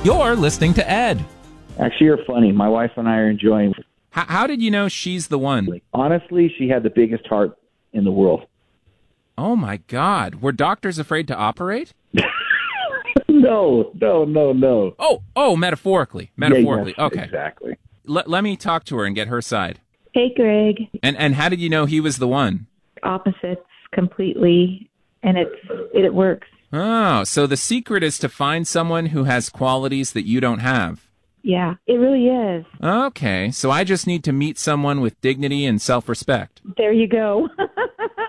You're listening to Ed. Actually, you're funny. My wife and I are enjoying it. How did you know she's the one? Honestly, she had the biggest heart in the world. Oh, my God. Were doctors afraid to operate? No. Oh, metaphorically. Metaphorically. Yeah, yes, okay. Exactly. Let me talk to her and get her side. Hey, Greg. And how did you know he was the one? Opposites completely, and it works. Oh, so the secret is to find someone who has qualities that you don't have. Yeah, it really is. Okay, so I just need to meet someone with dignity and self-respect. There you go.